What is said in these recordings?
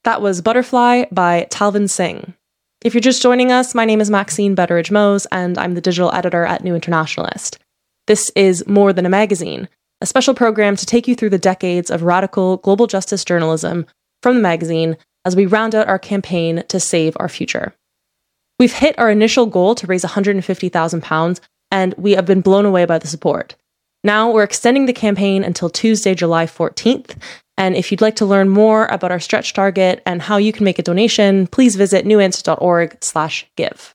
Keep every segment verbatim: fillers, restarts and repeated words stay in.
That was Butterfly by Talvin Singh. If you're just joining us, my name is Maxine Betteridge-Mose, and I'm the digital editor at New Internationalist. This is More Than a Magazine, a special program to take you through the decades of radical global justice journalism from the magazine as we round out our campaign to save our future. We've hit our initial goal to raise one hundred fifty thousand pounds, and we have been blown away by the support. Now we're extending the campaign until Tuesday, July fourteenth, and if you'd like to learn more about our stretch target and how you can make a donation, please visit newint.org slash give.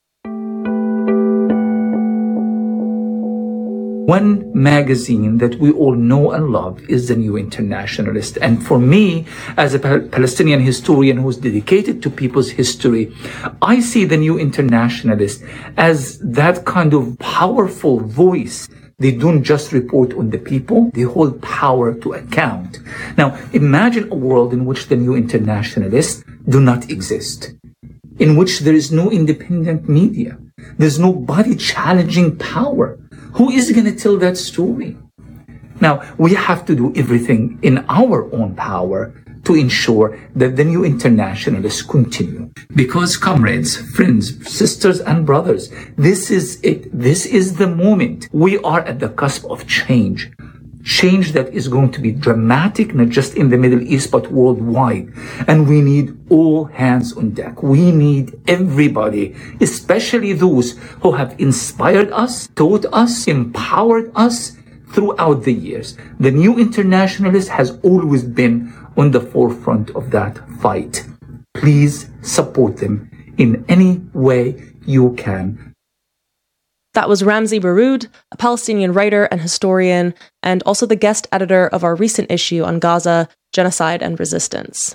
One magazine that we all know and love is the New Internationalist. And for me, as a Palestinian historian who's dedicated to people's history, I see the New Internationalist as that kind of powerful voice. They don't just report on the people, they hold power to account. Now, imagine a world in which the New Internationalists do not exist, in which there is no independent media, there's nobody challenging power. Who is going to tell that story? Now, we have to do everything in our own power to ensure that the New Internationalists continue. Because, comrades, friends, sisters, and brothers, this is it. This is the moment. We are at the cusp of change. Change that is going to be dramatic, not just in the Middle East, but worldwide. And we need all hands on deck. We need everybody, especially those who have inspired us, taught us, empowered us throughout the years. The New Internationalist has always been on the forefront of that fight. Please support them in any way you can. That was Ramzy Baroud, a Palestinian writer and historian, and also the guest editor of our recent issue on Gaza, Genocide and Resistance.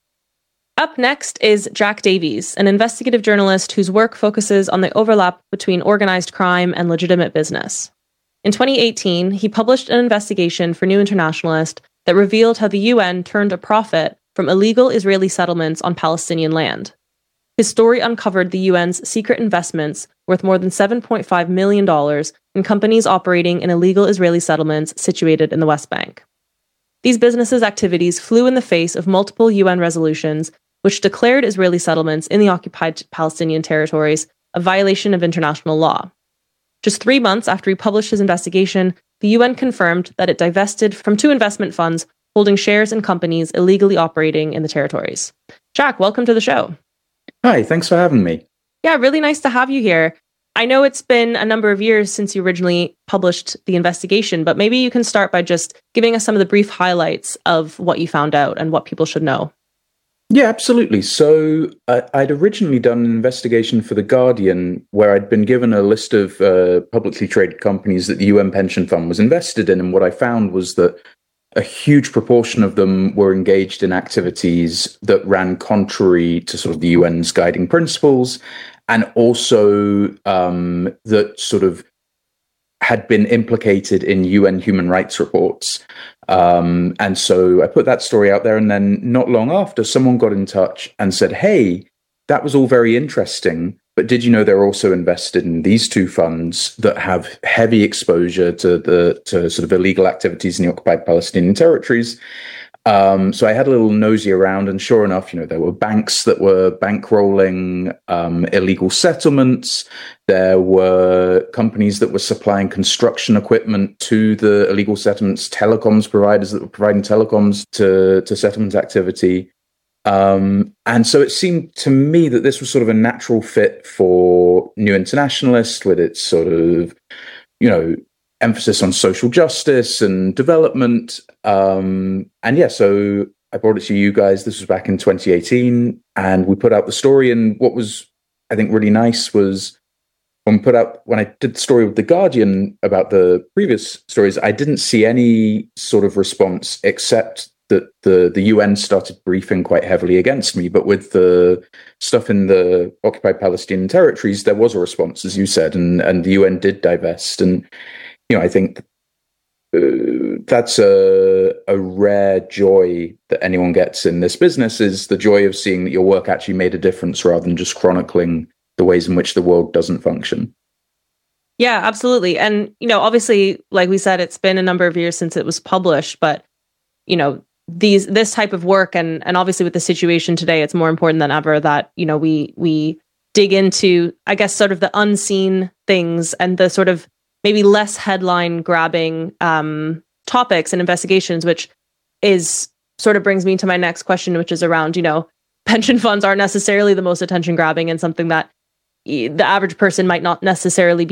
Up next is Jack Davies, an investigative journalist whose work focuses on the overlap between organized crime and legitimate business. In twenty eighteen, he published an investigation for New Internationalist that revealed how the U N turned a profit from illegal Israeli settlements on Palestinian land. His story uncovered the U N's secret investments worth more than seven point five million dollars in companies operating in illegal Israeli settlements situated in the West Bank. These businesses' activities flew in the face of multiple U N resolutions which declared Israeli settlements in the occupied Palestinian territories a violation of international law. Just three months after he published his investigation, the U N confirmed that it divested from two investment funds holding shares in companies illegally operating in the territories. Jack, welcome to the show. Hi, thanks for having me. Yeah, really nice to have you here. I know it's been a number of years since you originally published the investigation, but maybe you can start by just giving us some of the brief highlights of what you found out and what people should know. Yeah, absolutely. So uh, I'd originally done an investigation for The Guardian where I'd been given a list of uh, publicly traded companies that the U N Pension Fund was invested in. And what I found was that a huge proportion of them were engaged in activities that ran contrary to sort of the U N's guiding principles, and also um, that sort of had been implicated in U N human rights reports. Um, and so I put that story out there, and then not long after, someone got in touch and said, hey, that was all very interesting, but did you know they're also invested in these two funds that have heavy exposure to the to sort of illegal activities in the occupied Palestinian territories? Um, so I had a little nosy around, and sure enough, you know, there were banks that were bankrolling um, illegal settlements. There were companies that were supplying construction equipment to the illegal settlements, telecoms providers that were providing telecoms to, to settlement activity. Um, and so it seemed to me that this was sort of a natural fit for New Internationalist with its sort of, you know, emphasis on social justice and development. Um, and yeah, so I brought it to you guys. This was back in twenty eighteen, and we put out the story. And what was, I think, really nice was when we put out, when I did the story with The Guardian about the previous stories, I didn't see any sort of response except that the, the U N started briefing quite heavily against me. But with the stuff in the occupied Palestinian territories, there was a response, as you said, and, and the U N did divest. And, you know, I think uh, that's a, a rare joy that anyone gets in this business, is the joy of seeing that your work actually made a difference rather than just chronicling the ways in which the world doesn't function. Yeah, absolutely. And, you know, obviously, like we said, it's been a number of years since it was published, but, you know, these this type of work, and and obviously with the situation today, it's more important than ever that, you know, we we dig into, I guess, sort of the unseen things and the sort of maybe less headline grabbing um, topics and investigations, which is sort of brings me to my next question, which is around, you know, pension funds aren't necessarily the most attention grabbing and something that the average person might not necessarily be